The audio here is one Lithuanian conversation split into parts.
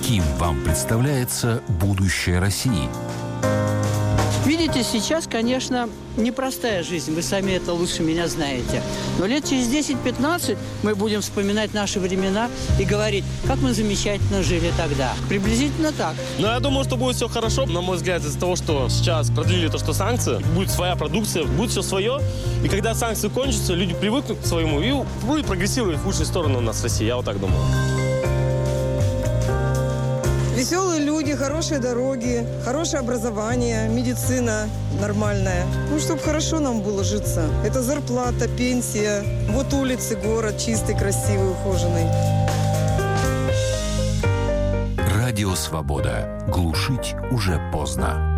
Каким вам представляется будущее России? Видите, сейчас, конечно, непростая жизнь. Вы сами это лучше меня знаете. Но лет через 10-15 мы будем вспоминать наши времена и говорить, как мы замечательно жили тогда. Приблизительно так. Но я думаю, что будет все хорошо. На мой взгляд, из-за того, что сейчас продлили то, что санкции, будет своя продукция, будет все свое. И когда санкции кончатся, люди привыкнут к своему и будет прогрессировать в лучшую сторону у нас в России. Я вот так думаю. Веселые люди, хорошие дороги, хорошее образование, медицина нормальная. Ну, чтобы хорошо нам было житься. Это зарплата, пенсия. Вот улицы, город чистый, красивый, ухоженный. Радио «Свобода». Глушить уже поздно.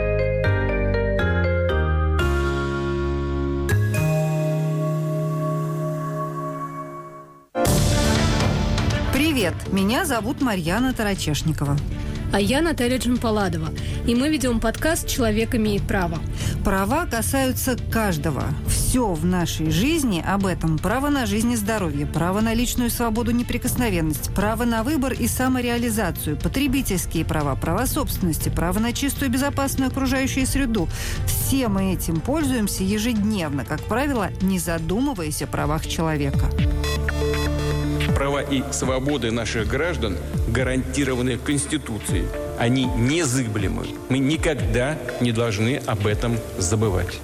Привет, меня зовут Марьяна Тарачешникова. А я Наталья Джампаладова. И мы ведем подкаст «Человек имеет право». Права касаются каждого. Все в нашей жизни об этом. Право на жизнь и здоровье, право на личную свободу, неприкосновенность, право на выбор и самореализацию, потребительские права, права собственности, право на чистую и безопасную окружающую среду. Все мы этим пользуемся ежедневно, как правило, не задумываясь о правах человека. Права и свободы наших граждан гарантированы Конституцией. Они незыблемы. Мы никогда не должны об этом забывать.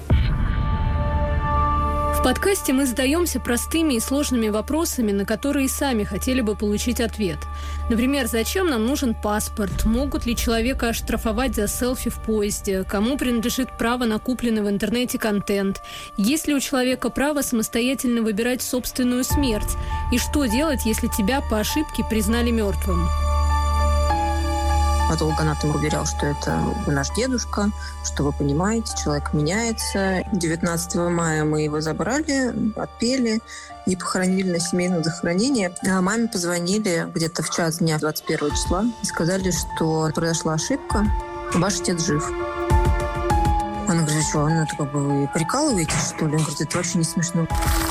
В подкасте мы задаемся простыми и сложными вопросами, на которые сами хотели бы получить ответ. Например, зачем нам нужен паспорт? Могут ли человека оштрафовать за селфи в поезде? Кому принадлежит право на купленный в интернете контент? Есть ли у человека право самостоятельно выбирать собственную смерть? И что делать, если тебя по ошибке признали мертвым? Патологоанатом уверял, что это наш дедушка, что вы понимаете, человек меняется. 19 мая мы его забрали, отпели и похоронили на семейном захоронении. А маме позвонили где-то в час дня 21 числа и сказали, что произошла ошибка, ваш отец жив. Она говорит, что, это как бы вы прикалываетесь, что ли? Он говорит, это вообще не смешно.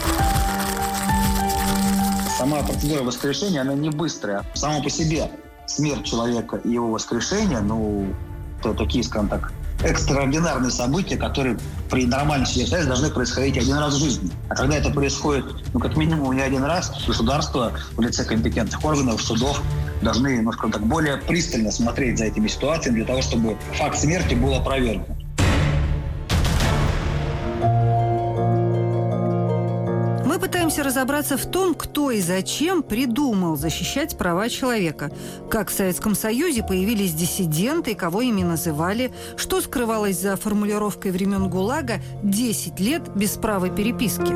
Сама процедура воскрешения, она не быстрая. Само по себе смерть человека и его воскрешение, это такие, скажем так, экстраординарные события, которые при нормальной ситуации должны происходить один раз в жизни. А когда это происходит, как минимум не один раз, государство в лице компетентных органов, судов должны, скажем так, более пристально смотреть за этими ситуациями для того, чтобы факт смерти был опровергнут. Мы пытаемся разобраться в том, кто и зачем придумал защищать права человека. Как в Советском Союзе появились диссиденты, и кого ими называли, что скрывалось за формулировкой времен ГУЛАГа «10 лет без права переписки».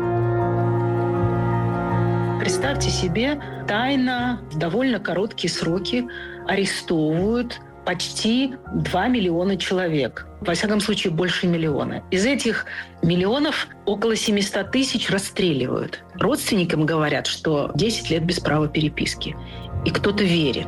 Представьте себе, тайно в довольно короткие сроки арестовывают почти 2 миллиона человек. Во всяком случае, больше миллиона. Из этих миллионов около 700 тысяч расстреливают. Родственникам говорят, что 10 лет без права переписки. И кто-то верит.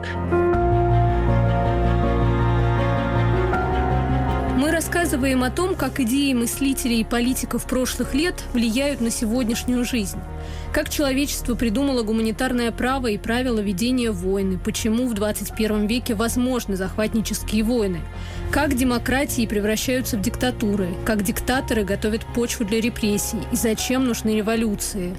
Мы рассказываем о том, как идеи мыслителей и политиков прошлых лет влияют на сегодняшнюю жизнь. Как человечество придумало гуманитарное право и правила ведения войны, почему в 21 веке возможны захватнические войны, как демократии превращаются в диктатуры, как диктаторы готовят почву для репрессий и зачем нужны революции.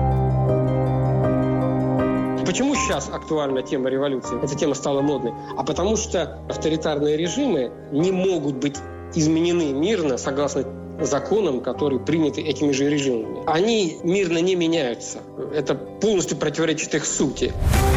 Почему сейчас актуальна тема революции? Эта тема стала модной. А потому что авторитарные режимы не могут быть изменены мирно согласно законам, которые приняты этими же режимами. Они мирно не меняются. Это полностью противоречит их сути.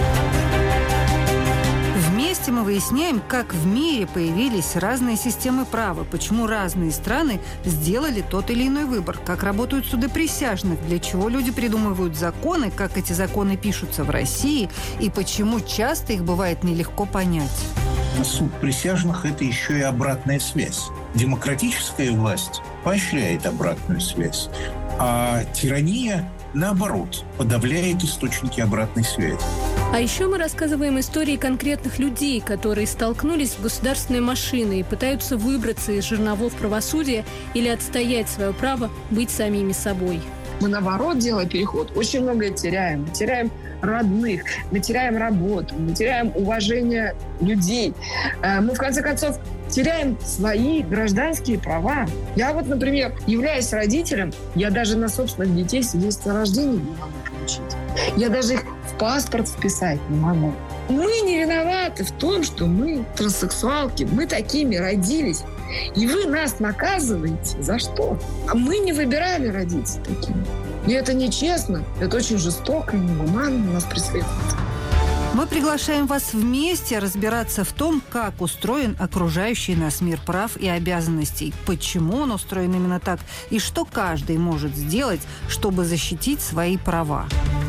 Вместе мы выясняем, как в мире появились разные системы права, почему разные страны сделали тот или иной выбор, как работают суды присяжных, для чего люди придумывают законы, как эти законы пишутся в России и почему часто их бывает нелегко понять. Суд присяжных – это еще и обратная связь. Демократическая власть поощряет обратную связь, а тирания, наоборот, подавляет источники обратной связи. А еще мы рассказываем истории конкретных людей, которые столкнулись с государственной машиной и пытаются выбраться из жерновов правосудия или отстоять свое право быть самими собой. Мы, наоборот, делая переход, очень многое теряем. Мы теряем родных, мы теряем работу, мы теряем уважение людей. Мы, в конце концов, теряем свои гражданские права. Я вот, например, являясь родителем, я даже на собственных детей свидетельство о рождении не могу получить. Я даже их в паспорт вписать не могу. Мы не виноваты в том, что мы транссексуалки, мы такими родились. И вы нас наказываете. За что? А мы не выбирали родиться такими. И это нечестно, это очень жестоко и негуманно нас преследует. Мы приглашаем вас вместе разбираться в том, как устроен окружающий нас мир прав и обязанностей, почему он устроен именно так и что каждый может сделать, чтобы защитить свои права.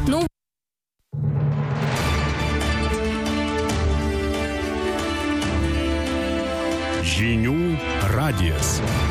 Žinių radijas.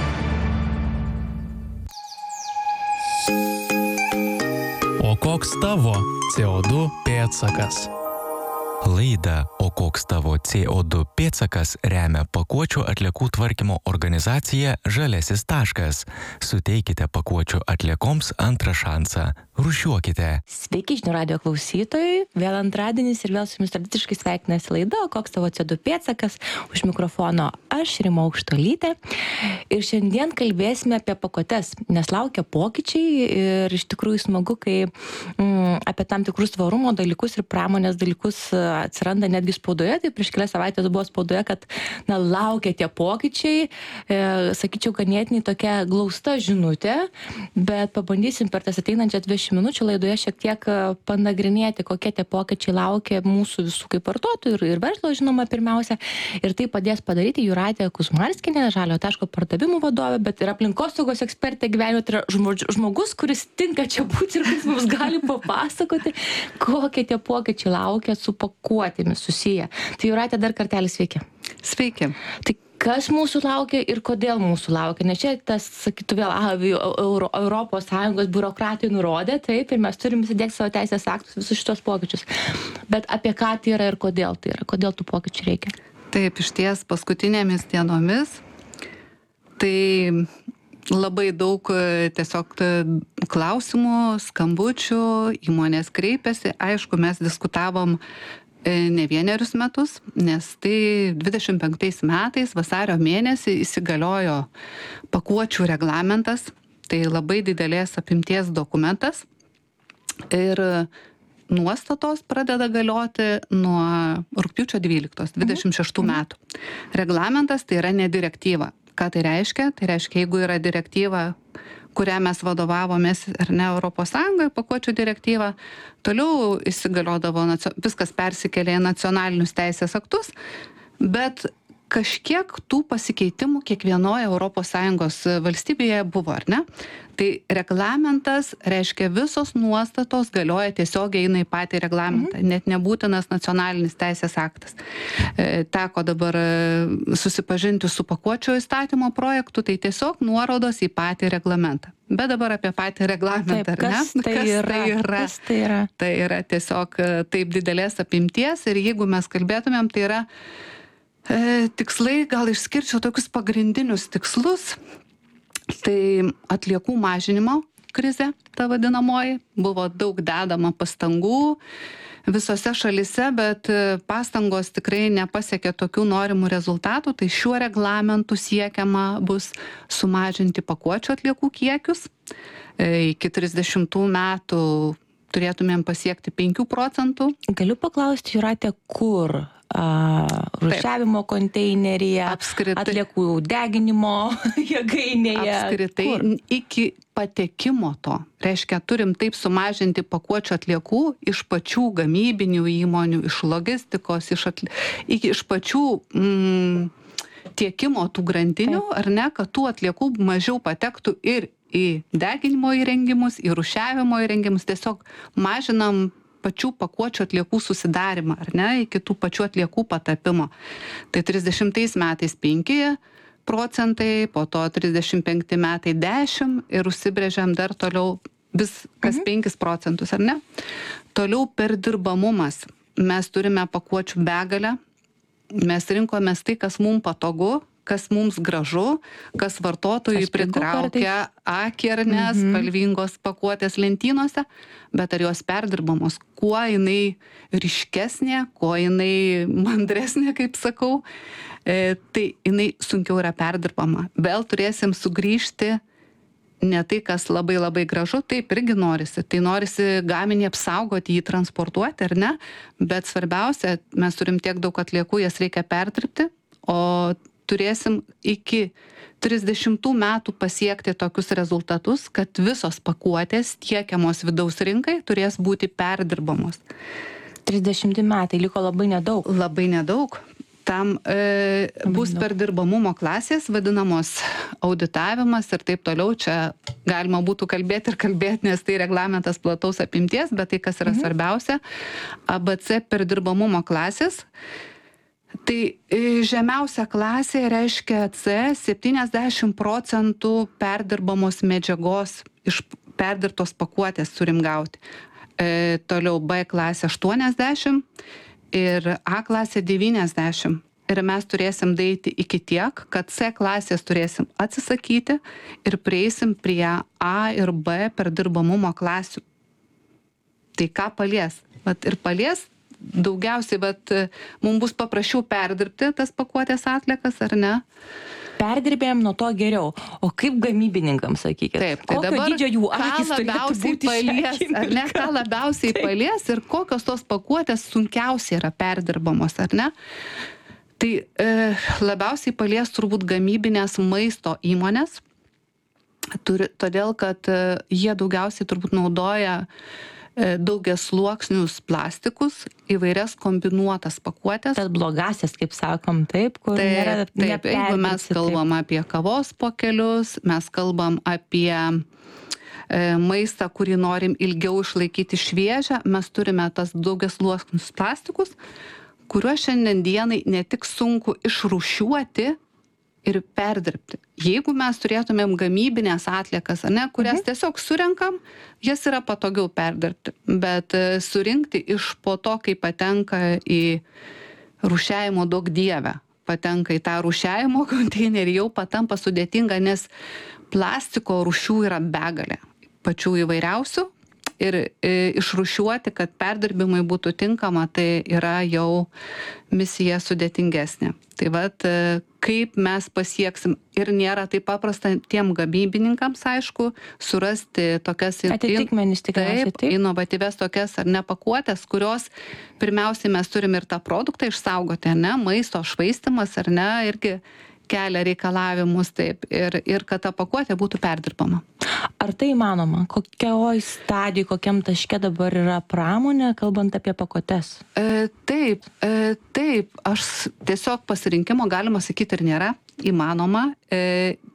O koks tavo CO2 pėdsakas? Laidą O koks tavo CO2 pėdsakas remia pakuočių atliekų tvarkymo organizacija Žaliasis taškas. Suteikite pakuočių atliekoms antrą šansą. Rūšiuokite. Sveiki, žinių radijo klausytojai. Vėl antradienis ir vėl su jumis tradiciškai sveikinasi laida O koks tavo CO2 pėdsakas. Už mikrofono aš, Rima Aukštuolytė. Ir šiandien kalbėsime apie pakuotes, nes laukia pokyčiai ir iš tikrųjų smagu, kai apie tam tikrus tvarumo dalykus ir pramonės dalykus atsiranda netgi spaudoje. Tai prieš kelias savaitės buvo spaudoje, kad laukia tie pokyčiai. Sakyčiau, ganėtinai tokia glausta žinutė, bet pabandysim per tas ateinančias 20 minučių laidoje šiek tiek panagrinėti, kokie tie pokyčiai laukia mūsų visų kaip vartotojų ir verslo, žinoma, pirmiausia. Ir tai padės padaryti Jūratė Kuzmarskienė, Žaliojo taško pardavimų vadovė, bet ir aplinkosaugos ekspertė gyvenime, tai yra žmogus, kuris tinka čia būti ir kuris mums gali papasakoti, kokie tie pokyčiai laukia su pakuotėmis susiję. Tai Jūratė, dar kartelį sveiki. Sveiki. Tai kas mūsų laukia ir kodėl mūsų laukia? Nes čia tas, sakytų vėl, Europos Sąjungos biurokratijai nurodė, taip, ir mes turim įsidėkti savo teisės aktus visus šitos pokyčius. Bet apie ką tai yra ir kodėl tai yra? Kodėl tų pokyčių reikia? Taip, iš ties paskutinėmis dienomis tai labai daug tiesiog klausimų, skambučių, įmonės kreipiasi. Aišku, mes diskutavom ne vienerius metus, nes tai 25 metais vasario mėnesį įsigaliojo pakuočių reglamentas, tai labai didelės apimties dokumentas ir nuostatos pradeda galioti nuo rugpjūčio 26 metų. Reglamentas tai yra ne direktyva. Ką tai reiškia? Tai reiškia, jeigu yra direktyva, kurią mes vadovavomės, ar ne, Europos Sąjungoje, pakuočių direktyva, toliau įsigaliodavo, viskas persikėlė į nacionalinius teisės aktus, bet kažkiek tų pasikeitimų kiekvienoje Europos Sąjungos valstybėje buvo, ar ne? Tai reglamentas reiškia visos nuostatos galioja tiesiogiai eina į patį reglamentą, net nebūtinas nacionalinis teisės aktas. Teko dabar susipažinti su pakuočių įstatymo projektu, tai tiesiog nuorodos į patį reglamentą. Bet dabar apie patį reglamentą, ar ne? Kas tai yra? Tai yra tiesiog taip didelės apimties ir jeigu mes kalbėtumėm, tai yra tikslai, gal išskirčiau tokius pagrindinius tikslus. Tai atliekų mažinimo krizė, ta vadinamoji, buvo daug dedama pastangų visose šalise, bet pastangos tikrai nepasiekė tokių norimų rezultatų, tai šiuo reglamentu siekiama bus sumažinti pakuočių atliekų kiekius. Iki 30 metų turėtumėm pasiekti 5%. Galiu paklausti, Jūratė, kur? Rūšiavimo konteineryje, atliekų deginimo jėgainėje. Apskritai, iki patekimo to. Reiškia, turim taip sumažinti pakuočių atliekų iš pačių gamybinių įmonių, iš logistikos, iš pačių tiekimo tų grandinių, ar ne, kad tų atliekų mažiau patektų ir į deginimo įrengimus, į rūšiavimo įrengimus. Tiesiog mažinam pačių pakuočių atliekų susidarimą, ar ne, iki tų pačių atliekų patapimo. Tai 30 metais 5%, po to 35 metai 10% ir užsibrėžiam dar toliau vis kas 5%, ar ne? Toliau perdirbamumas. Mes turime pakuočių begalę, mes rinkomės tai, kas mums patogu, kas mums gražu, kas vartotojui pritraukia akį ar ne, spalvingos pakuotės lentynose, bet ar jos perdirbamos, kuo jinai ryškesnė, kuo jinai mandresnė, kaip sakau, tai jinai sunkiau yra perdirbama. Vėl turėsim sugrįžti ne tai, kas labai labai gražu, taip irgi norisi. Tai norisi gaminį apsaugoti, jį transportuoti, ar ne? Bet svarbiausia, mes turim tiek daug atliekų, jas reikia perdirbti, o turėsim iki 30 metų pasiekti tokius rezultatus, kad visos pakuotės tiekiamos vidaus rinkai turės būti perdirbamos. 30 metai, liko labai nedaug. Labai nedaug. Tam bus perdirbamumo klasės, vadinamos auditavimas ir taip toliau. Čia galima būtų kalbėti ir kalbėti, nes tai reglamentas plataus apimties, bet tai, kas yra svarbiausia, ABC perdirbamumo klasės. Tai žemiausia klasė reiškia C 70% perdirbamos medžiagos iš perdirbtos pakuotės turim gauti. Toliau B klasė 80% ir A klasė 90. Ir mes turėsim daeiti iki tiek, kad C klasės turėsim atsisakyti ir prieisim prie A ir B perdirbamumo klasių. Tai ką palies? Ir palies daugiausiai, mums bus paprasčiau perdirbti tas pakuotės atliekas, ar ne? Perdirbėjom nuo to geriau. O kaip gamybininkams, sakykite? Taip, tai kokio dabar dydžio jų akys turėtų būti palies, ar ne, ką labiausiai palies ir kokios tos pakuotės sunkiausiai yra perdirbamos, ar ne? Tai labiausiai palies turbūt gamybinės maisto įmonės, todėl kad jie daugiausiai turbūt naudoja daugiasluoksnius plastikus, įvairias kombinuotas pakuotės. Tas blogasias, kaip sakom, taip, kur nėra taip, jeigu mes kalbam apie kavos pokelius, mes kalbam apie maistą, kurį norim ilgiau išlaikyti šviežią, mes turime tas daugiasluoksnius plastikus, kuriuos šiandien dienai ne tik sunku išrūšiuoti ir perdirbti. Jeigu mes turėtumėm gamybinės atliekas, ne, kurias tiesiog surenkam, jas yra patogiau perdirbti. Bet surinkti iš po to, kai patenka į rūšiavimo duok dievę, patenka į tą rūšiavimo konteinerį, jau patampa sudėtinga, nes plastiko rūšių yra begalė, pačių įvairiausių. Ir išrūšiuoti, kad perdirbimai būtų tinkama, tai yra jau misija sudėtingesnė. Tai kaip mes pasieksim, ir nėra taip paprasta tiem gamybininkams, aišku, surasti tokias atitikmenis tikriausiai, taip, inovatyvias tokias ar ne pakuotės, kurios pirmiausiai mes turim ir tą produktą išsaugoti, ar ne, maisto švaistymas, ar ne, irgi kelia reikalavimus, taip, ir kad ta pakuotė būtų perdirbama. Ar tai įmanoma? Kokioj stadijoj, kokiam taške dabar yra pramonė, kalbant apie pakuotes? Taip, aš tiesiog pasirinkimo, galima sakyti, ir nėra įmanoma.